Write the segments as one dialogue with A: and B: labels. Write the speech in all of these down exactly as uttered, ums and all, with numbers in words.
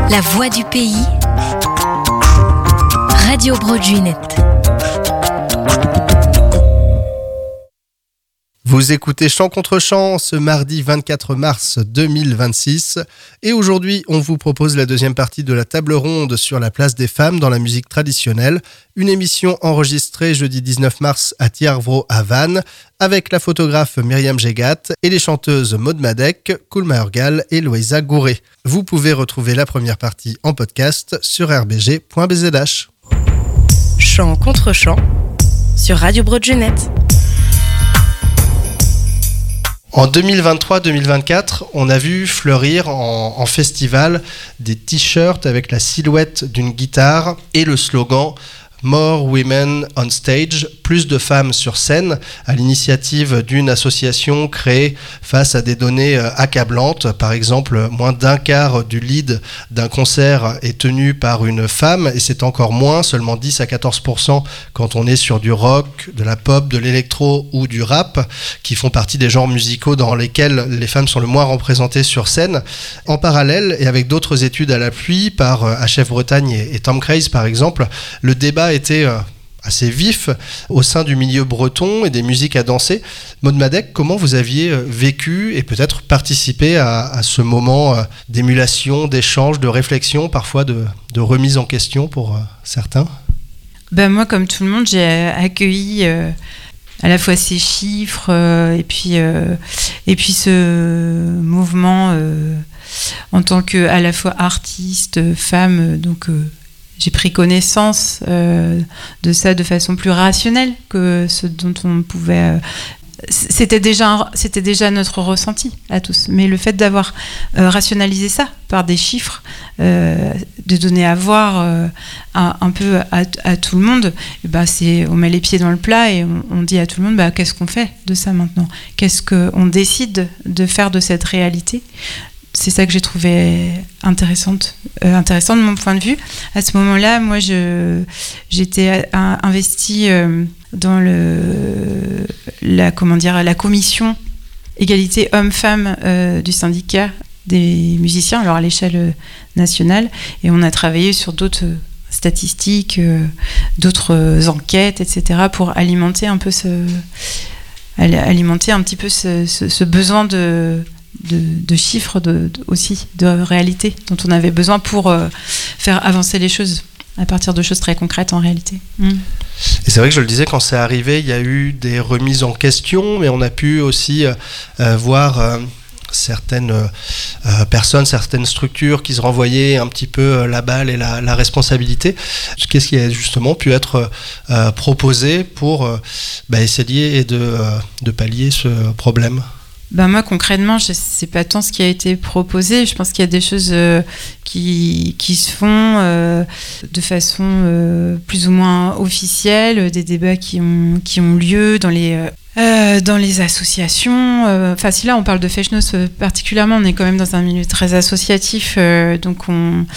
A: La voix du pays, Radio Broadway.
B: Vous écoutez Chant contre Chant ce mardi vingt-quatre mars deux mille vingt-six et aujourd'hui on vous propose la deuxième partie de la table ronde sur la place des femmes dans la musique traditionnelle, une émission enregistrée jeudi dix-neuf mars à Tiarvro à Vannes avec la photographe Myriam Gégat et les chanteuses Maud Madec, Koulma Urgal et Loïsa Gouré. Vous pouvez retrouver la première partie en podcast sur r b g point b z h.
A: Chant contre chant sur Radio Broadway.
B: En deux mille vingt-trois deux mille vingt-quatre, on a vu fleurir en, en festival des t-shirts avec la silhouette d'une guitare et le slogan « More Women on Stage », plus de femmes sur scène, à l'initiative d'une association créée face à des données accablantes. Par exemple, moins d'un quart du lead d'un concert est tenu par une femme, et c'est encore moins, seulement dix à quatorze pour cent quand on est sur du rock, de la pop, de l'électro ou du rap, qui font partie des genres musicaux dans lesquels les femmes sont le moins représentées sur scène. En parallèle, et avec d'autres études à l'appui, par H F Bretagne et Tom Craze par exemple, le débat était assez vif au sein du milieu breton et des musiques à danser. Maud Madec, comment vous aviez vécu et peut-être participé à, à ce moment d'émulation, d'échange, de réflexion, parfois de, de remise en question pour certains ?
C: Ben moi, comme tout le monde, j'ai accueilli euh, à la fois ces chiffres euh, et, puis, euh, et puis ce mouvement euh, en tant que à la fois artiste, femme, donc euh, j'ai pris connaissance euh, de ça de façon plus rationnelle que ce dont on pouvait... Euh, c'était, déjà, c'était déjà notre ressenti à tous. Mais le fait d'avoir euh, rationalisé ça par des chiffres, euh, de donner à voir euh, un, un peu à, à tout le monde, et bah c'est, on met les pieds dans le plat et on, on dit à tout le monde bah, qu'est-ce qu'on fait de ça maintenant ? Qu'est-ce qu'on décide de faire de cette réalité ? C'est ça que j'ai trouvé intéressante, euh, intéressant de mon point de vue. À ce moment-là, moi, je, j'étais investie euh, dans le, la, comment dire, la commission égalité hommes-femmes euh, du syndicat des musiciens, alors à l'échelle nationale, et on a travaillé sur d'autres statistiques, euh, d'autres enquêtes, et cetera, pour alimenter un peu ce, alimenter un petit peu ce, ce, ce besoin de De, de chiffres de, de, aussi, de réalité dont on avait besoin pour euh, faire avancer les choses à partir de choses très concrètes en réalité. Mmh.
B: Et c'est vrai que je le disais, quand c'est arrivé, il y a eu des remises en question, mais on a pu aussi euh, voir euh, certaines euh, personnes, certaines structures qui se renvoyaient un petit peu euh, la balle et la, la responsabilité. Qu'est-ce qui a justement pu être euh, proposé pour euh, bah, essayer de, euh, de pallier ce problème ?
C: Ben moi concrètement je sais pas tant ce qui a été proposé, je pense qu'il y a des choses euh, qui, qui se font euh, de façon euh, plus ou moins officielle, des débats qui ont, qui ont lieu dans les, euh, dans les associations, enfin euh, si là on parle de Feshnos euh, particulièrement, on est quand même dans un milieu très associatif, euh, donc on...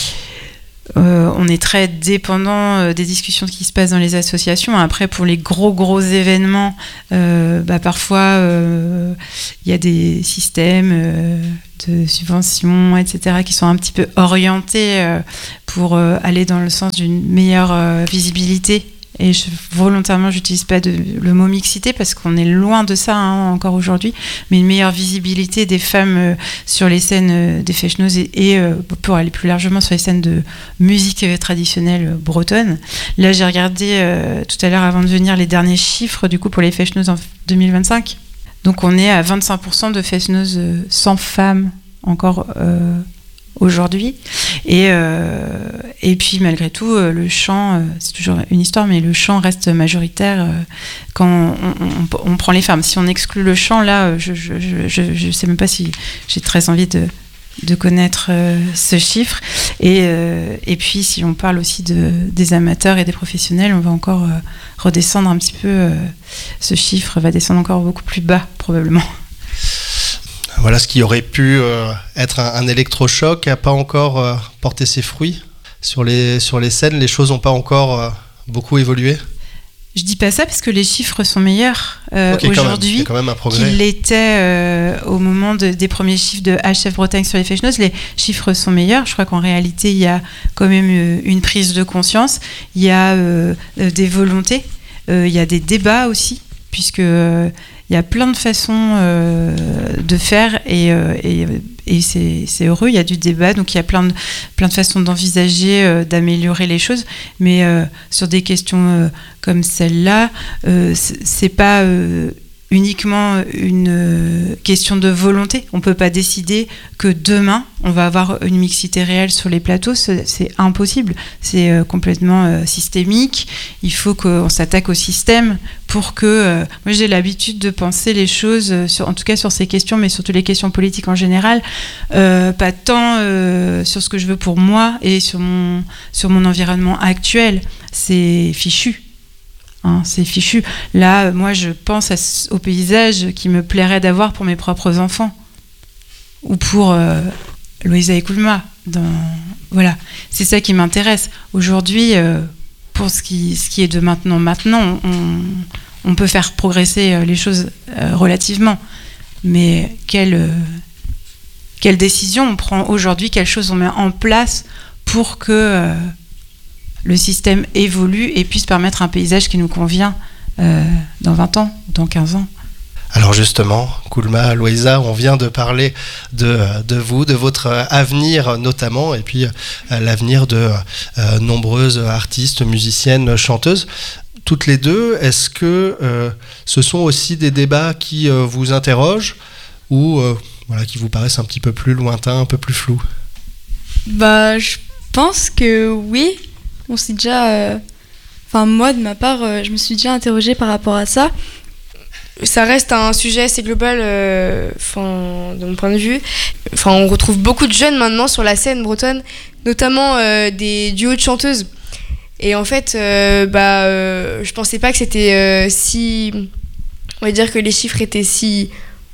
C: Euh, on est très dépendant euh, des discussions qui se passent dans les associations. Après, pour les gros gros événements, euh, bah, parfois il euh, y a des systèmes euh, de subventions, et cetera, qui sont un petit peu orientés euh, pour euh, aller dans le sens d'une meilleure euh, visibilité. Et je, volontairement, j'utilise pas de, le mot mixité parce qu'on est loin de ça hein, encore aujourd'hui, mais une meilleure visibilité des femmes euh, sur les scènes euh, des Feshnos et, et euh, pour aller plus largement sur les scènes de musique euh, traditionnelle euh, bretonne. Là, j'ai regardé euh, tout à l'heure avant de venir les derniers chiffres du coup pour les Feshnos en deux mille vingt-cinq. Donc, on est à vingt-cinq pour cent de Feshnos euh, sans femmes encore euh, aujourd'hui. Et, euh, et puis malgré tout, euh, le chant, euh, c'est toujours une histoire, mais le chant reste majoritaire euh, quand on, on, on prend les femmes. Si on exclut le chant, là, je je, je, je, je sais même pas si j'ai très envie de, de connaître euh, ce chiffre. Et, euh, et puis si on parle aussi de, des amateurs et des professionnels, on va encore euh, redescendre un petit peu, euh, ce chiffre va descendre encore beaucoup plus bas probablement.
B: Voilà ce qui aurait pu euh, être un, un électrochoc n'a pas encore euh, porté ses fruits sur les, sur les scènes. Les choses n'ont pas encore euh, beaucoup évolué.
C: Je dis pas ça parce que les chiffres sont meilleurs euh,
B: okay,
C: aujourd'hui qu'ils l'étaient euh, au moment de, des premiers chiffres de H F Bretagne sur les fake news. Les chiffres sont meilleurs. Je crois qu'en réalité, il y a quand même une prise de conscience. Il y a euh, des volontés. Euh, il y a des débats aussi, puisque euh, il y a plein de façons euh, de faire et, euh, et, et c'est, c'est heureux, il y a du débat, donc il y a plein de, plein de façons d'envisager, euh, d'améliorer les choses, mais euh, sur des questions euh, comme celle-là, euh, c'est, c'est pas euh, uniquement une euh, question de volonté. On ne peut pas décider que demain, on va avoir une mixité réelle sur les plateaux. C'est, c'est impossible. C'est euh, complètement euh, systémique. Il faut qu'on s'attaque au système pour que... Euh, moi, j'ai l'habitude de penser les choses, euh, sur, en tout cas sur ces questions, mais surtout les questions politiques en général, euh, pas tant euh, sur ce que je veux pour moi et sur mon, sur mon environnement actuel. C'est fichu. Hein, c'est fichu. Là, moi, je pense à, au paysage qui me plairait d'avoir pour mes propres enfants. Ou pour euh, Loïsa et Koulma. Dans... Voilà. C'est ça qui m'intéresse. Aujourd'hui, euh, pour ce qui, ce qui est de maintenant, maintenant, on, on peut faire progresser les choses euh, relativement. Mais quelle, euh, quelle décision on prend aujourd'hui, quelles choses on met en place pour que... Euh, le système évolue et puisse permettre un paysage qui nous convient euh, dans vingt ans, dans quinze ans.
B: Alors justement, Koulma, Loïsa, on vient de parler de, de vous, de votre avenir notamment, et puis euh, l'avenir de euh, nombreuses artistes, musiciennes, chanteuses. Toutes les deux, est-ce que euh, ce sont aussi des débats qui euh, vous interrogent ou euh, voilà, qui vous paraissent un petit peu plus lointains, un peu plus flous ?
D: Bah, je pense que oui. On s'est déjà, enfin euh, moi de ma part, euh, je me suis déjà interrogée par rapport à ça. Ça reste un sujet assez global, enfin euh, de mon point de vue. Enfin, on retrouve beaucoup de jeunes maintenant sur la scène bretonne, notamment euh, des duos de chanteuses. Et en fait, euh, bah, euh, je pensais pas que c'était euh, si, on va dire que les chiffres étaient si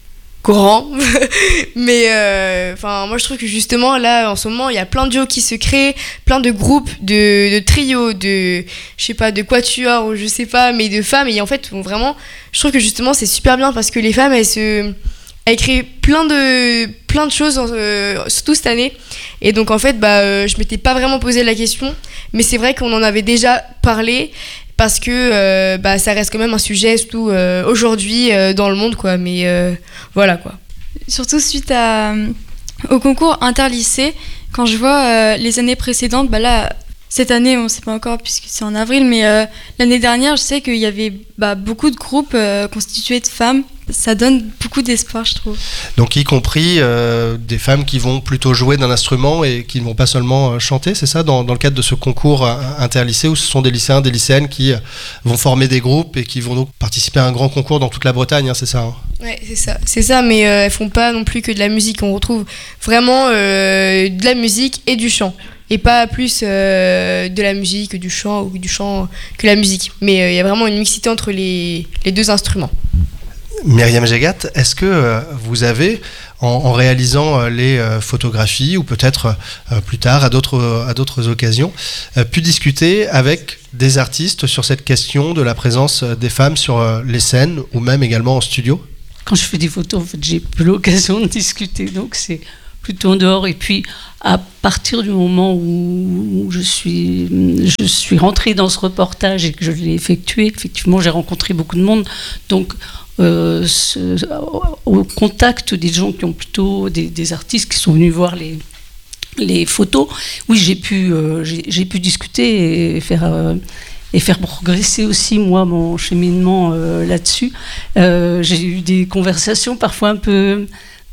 D: grand. Mais enfin euh, moi je trouve que justement là en ce moment il y a plein de duos qui se créent, plein de groupes, de, de trios, de je sais pas, de quatuors ou je sais pas, mais de femmes. Et en fait vraiment je trouve que justement c'est super bien parce que les femmes elles se elles créent plein de plein de choses euh, surtout cette année. Et donc en fait bah euh, je m'étais pas vraiment posé la question, mais c'est vrai qu'on en avait déjà parlé parce que euh, bah, ça reste quand même un sujet surtout euh, aujourd'hui euh, dans le monde quoi, mais euh, voilà quoi.
E: Surtout suite à, au concours interlycée, quand je vois euh, les années précédentes, bah là cette année on ne sait pas encore puisque c'est en avril, mais euh, l'année dernière je sais qu'il y avait bah, beaucoup de groupes euh, constitués de femmes. Ça donne beaucoup d'espoir, je trouve.
B: Donc y compris euh, des femmes qui vont plutôt jouer d'un instrument et qui ne vont pas seulement euh, chanter, c'est ça, dans, dans le cadre de ce concours euh, interlycée, où ce sont des lycéens, des lycéennes qui euh, vont former des groupes et qui vont donc participer à un grand concours dans toute la Bretagne, hein, c'est ça hein.
D: Ouais, c'est ça, c'est ça, mais euh, elles font pas non plus que de la musique. On retrouve vraiment euh, de la musique et du chant. Et pas plus euh, de la musique, du chant ou du chant que la musique. Mais il euh, y a vraiment une mixité entre les, les deux instruments.
B: Myriam Jegat, est-ce que euh, vous avez, en, en réalisant euh, les euh, photographies, ou peut-être euh, plus tard, à d'autres, à d'autres occasions, euh, pu discuter avec des artistes sur cette question de la présence des femmes sur euh, les scènes, ou même également en studio ?
F: Quand je fais des photos, en fait, j'ai plus l'occasion de discuter, donc c'est plutôt en dehors. Et puis, à partir du moment où je suis, je suis rentrée dans ce reportage et que je l'ai effectué, effectivement, j'ai rencontré beaucoup de monde, donc Euh, ce, au contact des gens qui ont plutôt des, des artistes qui sont venus voir les, les photos, oui j'ai pu, euh, j'ai, j'ai pu discuter et faire, euh, et faire progresser aussi moi mon cheminement euh, là-dessus. Euh, j'ai eu des conversations parfois un peu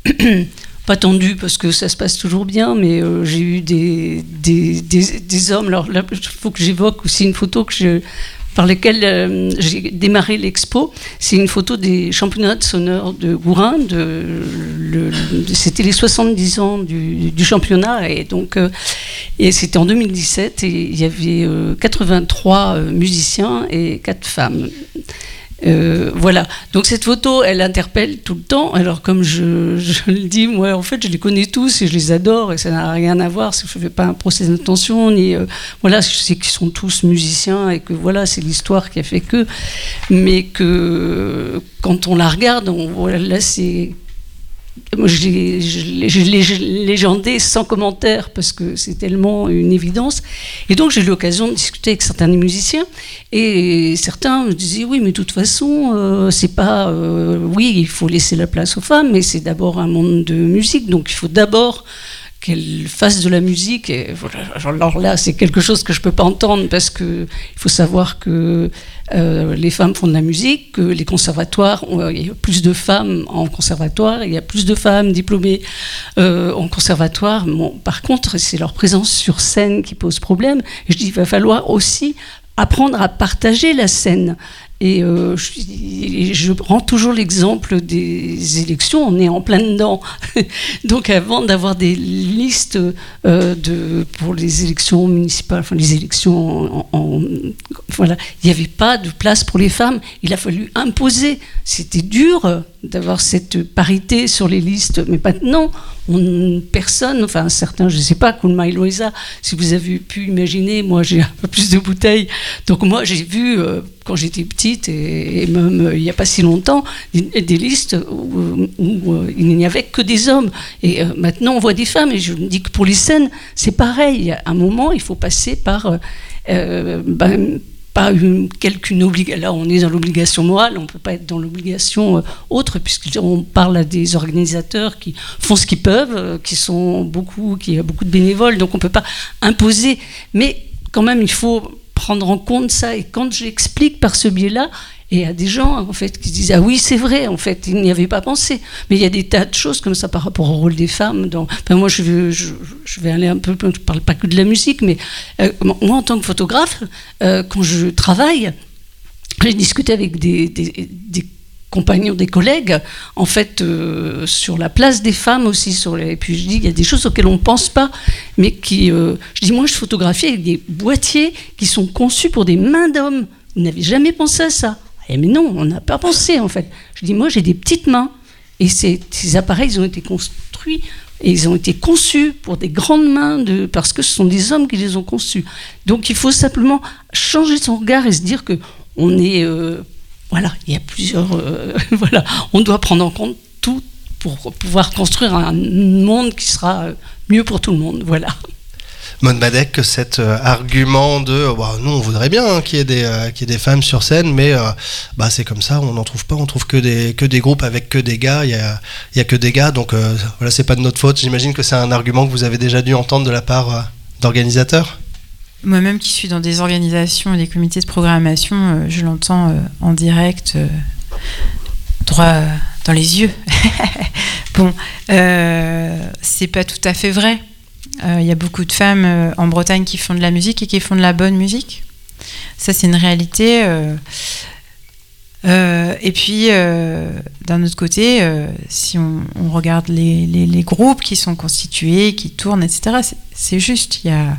F: pas tendues parce que ça se passe toujours bien, mais euh, j'ai eu des, des, des, des hommes. Alors là il faut que j'évoque aussi une photo que je par lesquels euh, j'ai démarré l'expo. C'est une photo des championnats de sonneurs de Gourin. De, le, le, c'était les soixante-dix ans du, du championnat. Et, donc, euh, et c'était en deux mille dix-sept. Et il y avait euh, quatre-vingt-trois euh, musiciens et quatre femmes. Euh, voilà, donc cette photo, elle interpelle tout le temps. Alors comme je, je le dis, moi en fait je les connais tous et je les adore et ça n'a rien à voir, je ne fais pas un procès d'intention, ni euh, voilà, je sais qu'ils sont tous musiciens et que voilà, c'est l'histoire qui a fait que, mais que quand on la regarde, on, voilà, là c'est... Moi, je l'ai, je l'ai, je l'ai légendé sans commentaire parce que c'est tellement une évidence. Et donc, j'ai eu l'occasion de discuter avec certains des musiciens et certains me disaient oui, mais de toute façon, euh, c'est pas. Euh, oui, il faut laisser la place aux femmes, mais c'est d'abord un monde de musique, donc il faut d'abord qu'elles fassent de la musique. Et voilà. Alors là, c'est quelque chose que je peux pas entendre parce que il faut savoir que euh, les femmes font de la musique, que les conservatoires, euh, il y a plus de femmes en conservatoire, il y a plus de femmes diplômées euh, en conservatoire. Bon, par contre, c'est leur présence sur scène qui pose problème. Et je dis, il va falloir aussi apprendre à partager la scène. Et euh, je, je prends toujours l'exemple des élections, on est en plein dedans. Donc avant d'avoir des listes euh, de, pour les élections municipales, enfin les élections en, en, voilà, il n'y avait pas de place pour les femmes, il a fallu imposer. C'était dur d'avoir cette parité sur les listes, mais maintenant, on, personne, enfin certains, je ne sais pas, Koulma et Loïsa, si vous avez pu imaginer, moi j'ai un peu plus de bouteilles, donc moi j'ai vu, euh, quand j'étais petite, et, et même euh, il n'y a pas si longtemps, des, des listes où, où euh, il n'y avait que des hommes, et euh, maintenant on voit des femmes, et je me dis que pour les scènes, c'est pareil, à un moment, il faut passer par... Euh, euh, ben, pas une, quelqu'une obligation. Là, on est dans l'obligation morale, on ne peut pas être dans l'obligation euh, autre, puisqu'on parle à des organisateurs qui font ce qu'ils peuvent, euh, qui sont beaucoup, qui a beaucoup de bénévoles, donc on ne peut pas imposer. Mais quand même, il faut prendre en compte ça. Et quand j'explique par ce biais-là, et il y a des gens en fait qui se disent ah oui c'est vrai en fait ils n'y avaient pas pensé, mais il y a des tas de choses comme ça par rapport au rôle des femmes dans... enfin, moi je vais, je, je vais aller un peu, je ne parle pas que de la musique, mais euh, moi en tant que photographe euh, quand je travaille j'ai discuté avec des, des, des compagnons, des collègues en fait euh, sur la place des femmes aussi sur les... et puis je dis il y a des choses auxquelles on ne pense pas mais qui euh... je dis moi je photographie avec des boîtiers qui sont conçus pour des mains d'hommes, vous n'avez jamais pensé à ça? Eh mais non, on n'a pas pensé en fait. Je dis, moi j'ai des petites mains et ces, ces appareils ils ont été construits et ils ont été conçus pour des grandes mains de, parce que ce sont des hommes qui les ont conçus. Donc il faut simplement changer son regard et se dire que on est, euh, voilà, il y a plusieurs, euh, voilà, on doit prendre en compte tout pour pouvoir construire un monde qui sera mieux pour tout le monde. Voilà.
B: Maud Madec, que cet euh, argument de euh, bah, nous on voudrait bien hein, qu'il y ait des euh, qu'il y ait des femmes sur scène, mais euh, bah c'est comme ça, on n'en trouve pas, on trouve que des que des groupes avec que des gars, il y a il y a que des gars, donc euh, voilà, c'est pas de notre faute. J'imagine que c'est un argument que vous avez déjà dû entendre de la part euh, d'organisateurs.
C: Moi-même qui suis dans des organisations et des comités de programmation, euh, je l'entends euh, en direct, euh, droit euh, dans les yeux. Bon, euh, c'est pas tout à fait vrai. Il euh, y a beaucoup de femmes euh, en Bretagne qui font de la musique et qui font de la bonne musique. Ça, c'est une réalité. Euh, euh, et puis, euh, d'un autre côté, euh, si on, on regarde les, les, les groupes qui sont constitués, qui tournent, et cetera, c'est, c'est juste, il y a,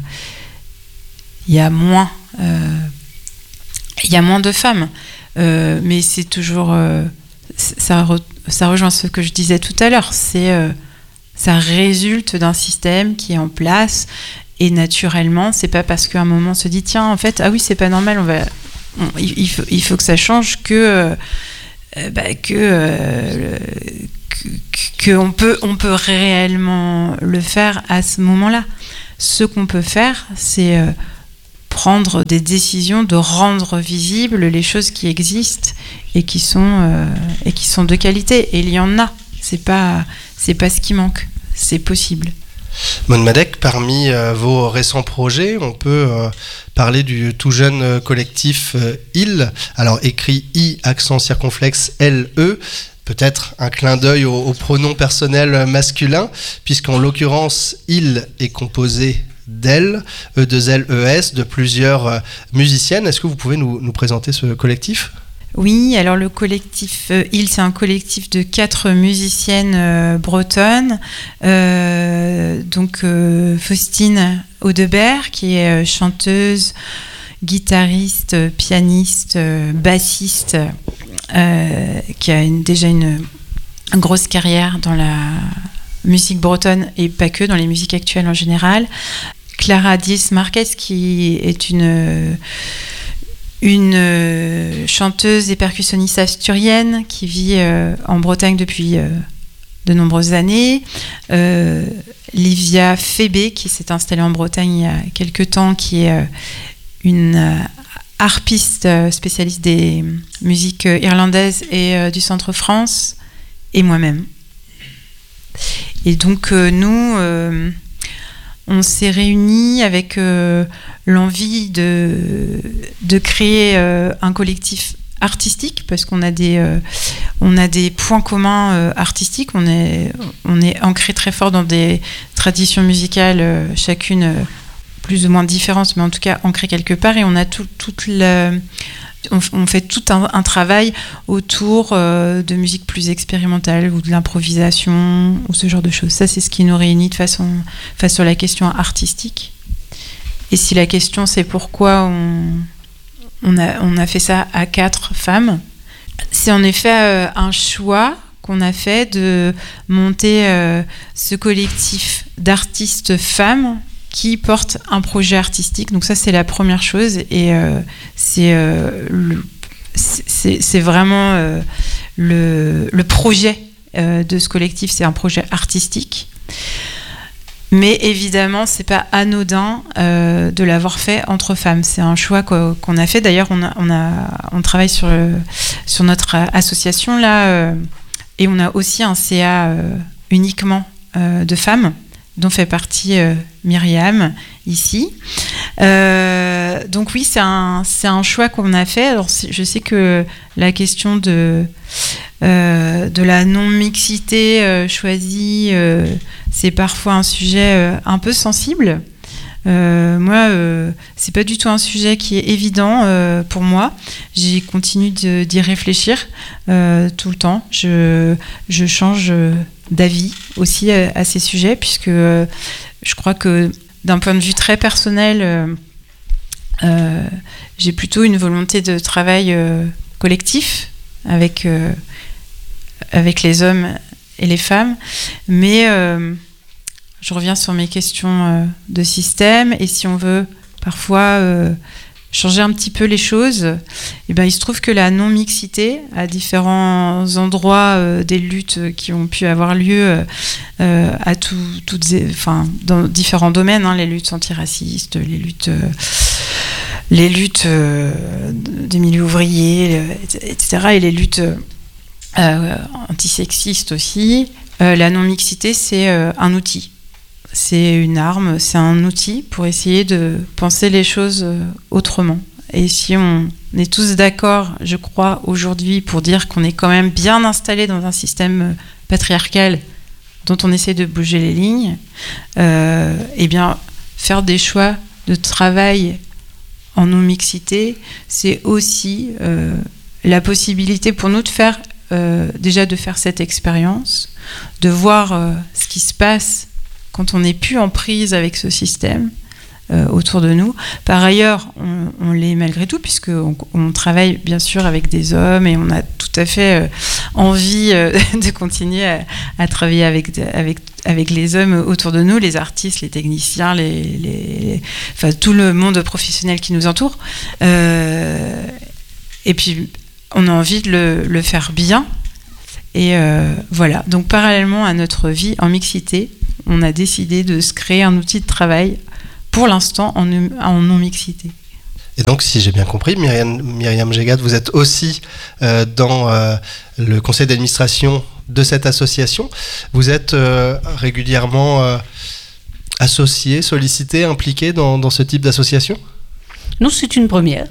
C: y a moins, euh, y a moins de femmes. Euh, mais c'est toujours... Euh, ça, re, ça rejoint ce que je disais tout à l'heure. C'est... Euh, ça résulte d'un système qui est en place et naturellement, c'est pas parce qu'à un moment on se dit tiens en fait ah oui c'est pas normal, on va, on, il, faut, il faut que ça change que euh, bah, que, euh, que que on peut on peut réellement le faire à ce moment-là. Ce qu'on peut faire, c'est euh, prendre des décisions de rendre visibles les choses qui existent et qui sont euh, et qui sont de qualité. Et il y en a. C'est pas c'est pas ce qui manque, c'est possible.
B: Maud Madec, parmi euh, vos récents projets, on peut euh, parler du tout jeune euh, collectif euh, I L, alors écrit I, accent circonflexe, L E, peut-être un clin d'œil au, au pronom personnel masculin, puisqu'en l'occurrence, I L est composé d'L, E deux L E S, de plusieurs euh, musiciennes. Est-ce que vous pouvez nous, nous présenter ce collectif ?
C: Oui, alors le collectif euh, I L, c'est un collectif de quatre musiciennes euh, bretonnes. Euh, donc euh, Faustine Audebert, qui est euh, chanteuse, guitariste, pianiste, euh, bassiste euh, qui a une, déjà une, une grosse carrière dans la musique bretonne et pas que, dans les musiques actuelles en général. Clara Diez Marquez, qui est une, une chanteuse et percussionniste asturienne qui vit euh, en Bretagne depuis euh, de nombreuses années. Euh, Livia Fébé, qui s'est installée en Bretagne il y a quelques temps, qui est euh, une euh, harpiste euh, spécialiste des musiques euh, irlandaises et euh, du centre France, et moi-même. Et donc euh, nous, euh, on s'est réunis avec euh, l'envie de, de créer euh, un collectif artistique, parce qu'on a des, euh, on a des points communs euh, artistiques, on est, on est ancré très fort dans des traditions musicales, euh, chacune euh, plus ou moins différentes, mais en tout cas ancrées quelque part, et on a tout, toute la... On, on fait tout un, un travail autour euh, de musique plus expérimentale ou de l'improvisation ou ce genre de choses. Ça, c'est ce qui nous réunit de façon face sur la question artistique. Et si la question c'est pourquoi on, on, a, on a fait ça à quatre femmes, c'est en effet euh, un choix qu'on a fait de monter euh, ce collectif d'artistes femmes qui porte un projet artistique. Donc ça, c'est la première chose, et euh, c'est, euh, le, c'est, c'est vraiment euh, le, le projet euh, de ce collectif, c'est un projet artistique. Mais évidemment, c'est pas anodin euh, de l'avoir fait entre femmes. C'est un choix qu'on, qu'on a fait. D'ailleurs, on, a, on, a, on travaille sur, le, sur notre association là, euh, et on a aussi un C A euh, uniquement euh, de femmes, dont fait partie euh, Myriam ici. Euh, donc oui, c'est un, c'est un choix qu'on a fait. Alors je sais que la question de, euh, de la non-mixité euh, choisie, euh, c'est parfois un sujet euh, un peu sensible. Euh, moi, euh, c'est pas du tout un sujet qui est évident euh, pour moi. J'ai continué de, d'y réfléchir euh, tout le temps. Je, je change d'avis aussi à, à ces sujets, puisque euh, je crois que d'un point de vue très personnel, euh, euh, j'ai plutôt une volonté de travail euh, collectif avec, euh, avec les hommes et les femmes, mais euh, je reviens sur mes questions euh, de système, et si on veut parfois euh, changer un petit peu les choses, eh ben, il se trouve que la non-mixité à différents endroits euh, des luttes qui ont pu avoir lieu euh, à tout, toutes, enfin, dans différents domaines, hein, les luttes antiracistes, les luttes, euh, les luttes euh, des milieux ouvriers, et cetera, et les luttes euh, antisexistes aussi, euh, la non-mixité, c'est euh, un outil. C'est une arme, c'est un outil pour essayer de penser les choses autrement. Et si on est tous d'accord, je crois, aujourd'hui, pour dire qu'on est quand même bien installé dans un système patriarcal dont on essaie de bouger les lignes, euh, eh bien, faire des choix de travail en non-mixité, c'est aussi euh, la possibilité pour nous de faire, euh, déjà de faire cette expérience, de voir euh, ce qui se passe quand on n'est plus en prise avec ce système euh, autour de nous. Par ailleurs, on, on l'est malgré tout, puisqu'on on travaille bien sûr avec des hommes, et on a tout à fait euh, envie euh, de continuer à, à travailler avec, avec, avec les hommes autour de nous, les artistes, les techniciens, les, les, les, enfin, tout le monde professionnel qui nous entoure. Euh, et puis, on a envie de le, le faire bien. Et euh, voilà. Donc, parallèlement à notre vie en mixité, on a décidé de se créer un outil de travail, pour l'instant, en, en non-mixité.
B: Et donc, si j'ai bien compris, Myriam, Myriam Gégat, vous êtes aussi euh, dans euh, le conseil d'administration de cette association. Vous êtes euh, régulièrement euh, associé, sollicité, impliqué dans, dans ce type d'association ?
F: Non, c'est une première.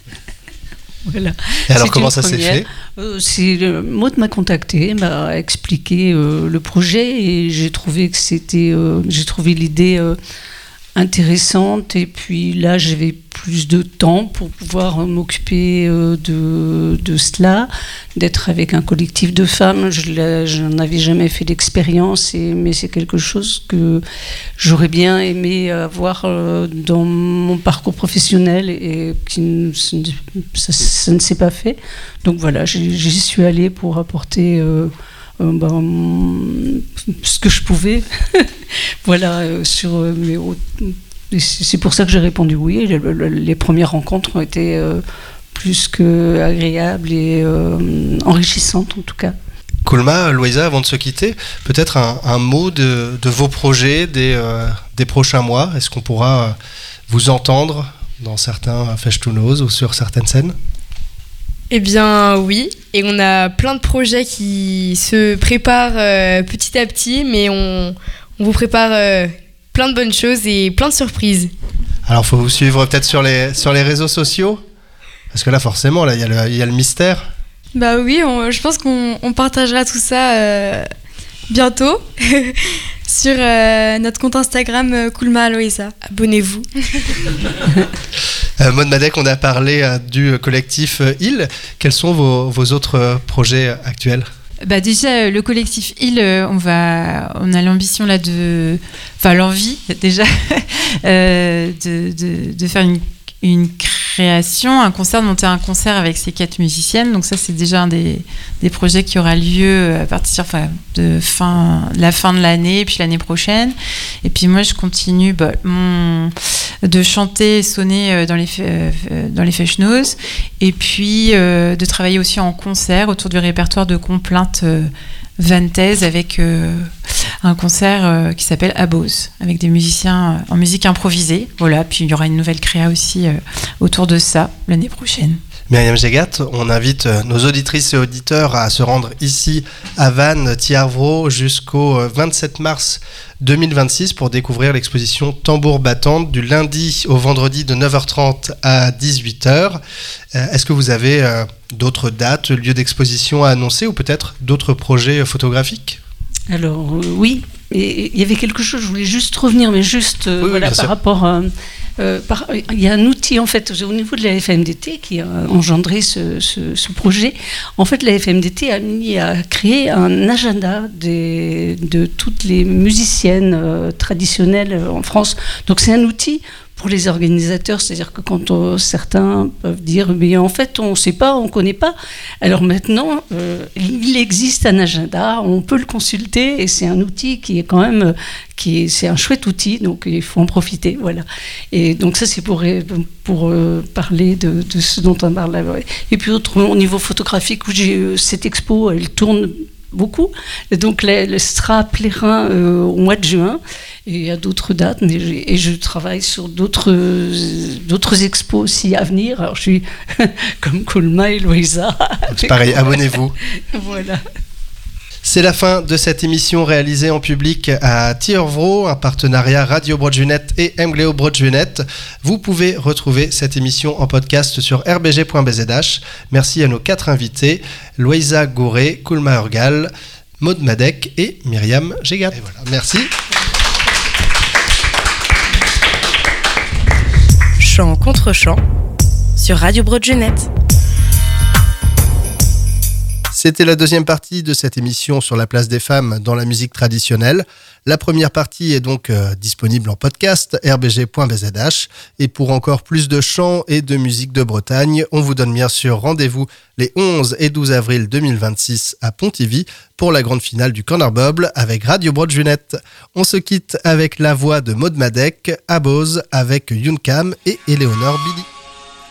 F: Voilà.
B: Et alors, c'est comment ça première. s'est fait
F: euh, c'est, euh, Maud m'a contacté, m'a expliqué euh, le projet, et j'ai trouvé que c'était, euh, j'ai trouvé l'idée euh, intéressante. Et puis là, j'avais plus de temps pour pouvoir m'occuper euh, de, de cela, d'être avec un collectif de femmes. Je n'en avais jamais fait d'expérience, et, mais c'est quelque chose que j'aurais bien aimé avoir euh, dans mon parcours professionnel, et qui ça, ça ne s'est pas fait. Donc voilà, j'y, j'y suis allée pour apporter euh, euh, ben, ce que je pouvais. Voilà, euh, sur mes c'est pour ça que j'ai répondu oui. Les premières rencontres ont été euh, plus qu'agréables et euh, enrichissantes en tout cas.
B: Koulma, Louisa, avant de se quitter, peut-être un, un mot de, de vos projets des, euh, des prochains mois. Est-ce qu'on pourra euh, vous entendre dans certains Festunos ou sur certaines scènes ?
G: Eh bien oui, et on a plein de projets qui se préparent euh, petit à petit, mais on, on vous prépare euh, plein de bonnes choses et plein de surprises.
B: Alors, il faut vous suivre peut-être sur les, sur les réseaux sociaux, parce que là, forcément, là, il y a le, il y a le mystère.
E: Bah oui, on, je pense qu'on on partagera tout ça euh, bientôt sur euh, notre compte Instagram euh, Koulma Aloïsa.
G: Abonnez-vous.
B: euh, Maud Madec, on a parlé euh, du collectif euh, I L. Quels sont vos, vos autres euh, projets actuels ?
C: Bah déjà, le collectif I L, on va, on a l'ambition là de, enfin l'envie déjà euh, de, de, de faire une, une création, un concert, de monter un concert avec ces quatre musiciennes. Donc ça, c'est déjà un des, des projets qui aura lieu à partir enfin, de fin, la fin de l'année, et puis l'année prochaine. Et puis moi, je continue bah, mon, de chanter et sonner dans les, euh, dans les Festunos, et puis euh, de travailler aussi en concert autour du répertoire de complaintes euh, vantaises, avec euh, un concert euh, qui s'appelle Abose, avec des musiciens euh, en musique improvisée. Voilà, puis il y aura une nouvelle créa aussi euh, autour de ça l'année prochaine.
B: Myriam Jégat, on invite nos auditrices et auditeurs à se rendre ici à Vannes, Thiarvro, jusqu'au vingt-sept mars deux mille vingt-six pour découvrir l'exposition Tambour Battante du lundi au vendredi de neuf heures trente à dix-huit heures. Est-ce que vous avez euh, d'autres dates, lieux d'exposition à annoncer, ou peut-être d'autres projets photographiques ?
F: Alors euh, oui, et il y avait quelque chose, je voulais juste revenir, mais juste euh,
B: oui,
F: voilà,
B: oui,
F: par
B: sûr.
F: rapport à... Euh, par, il y a un outil en fait au niveau de la F M D T qui a engendré ce, ce, ce projet. En fait, la F M D T a mis à créer un agenda des, de toutes les musiciennes euh, traditionnelles en France. Donc c'est un outil pour les organisateurs, c'est-à-dire que quand on, certains peuvent dire mais en fait on ne sait pas, on ne connaît pas, alors maintenant euh, il existe un agenda, on peut le consulter, et c'est un outil qui est quand même qui est, c'est un chouette outil, donc il faut en profiter, voilà. Et donc ça c'est pour, pour euh, parler de, de ce dont on parle là. Et puis autre, au niveau photographique, où j'ai euh, cette expo, elle tourne beaucoup, et donc elle sera plérin euh, au mois de juin, et il y a d'autres dates, mais et je travaille sur d'autres d'autres expos aussi à venir. Alors je suis comme Koulma et Louisa.
B: C'est pareil, abonnez-vous.
F: Voilà.
B: C'est la fin de cette émission réalisée en public à Thiarvro, un partenariat Radio Broadjunet et Mgleo Broadjunet. Vous pouvez retrouver cette émission en podcast sur r b g point b z h. Merci à nos quatre invités, Louisa Gouré, Koulma Urgal, Maud Madec et Myriam Jégat. Et voilà, merci.
A: Chant contre chant sur Radio Broadjunet.
B: C'était la deuxième partie de cette émission sur la place des femmes dans la musique traditionnelle. La première partie est donc euh, disponible en podcast, r b g point b z h. Et pour encore plus de chants et de musique de Bretagne, on vous donne bien sûr rendez-vous les onze et douze avril deux mille vingt-six à Pontivy pour la grande finale du Corner Bubble avec Radio Broadjunet. On se quitte avec la voix de Maud Madec, Abose avec Yunkam et Éléonore Billy.